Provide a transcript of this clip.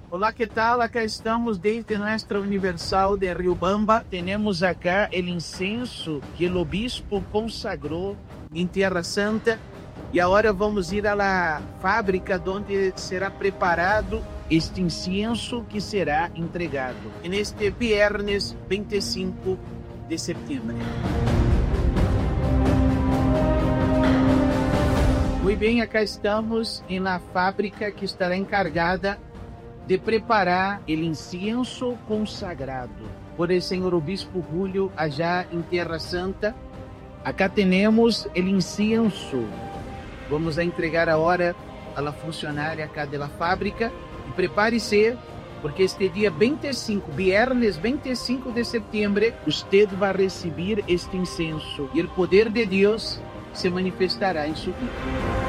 Olá, ¿qué tal? Acá estamos desde nuestra Universal de Riobamba. Tenemos acá el incenso que el obispo consagró en Tierra Santa. Y ahora vamos ir a la fábrica donde será preparado este incienso que será entregado en este viernes 25 de septiembre. Muy bien, acá estamos en la fábrica que estará encargada de preparar el incienso consagrado por el señor obispo Julio allá en Tierra Santa. Acá tenemos el incienso. Vamos a entregar ahora a la funcionaria acá de la fábrica. Y prepare-se, porque este día 25, viernes 25 de septiembre, usted va a recibir este incienso y el poder de Dios se manifestará en su vida.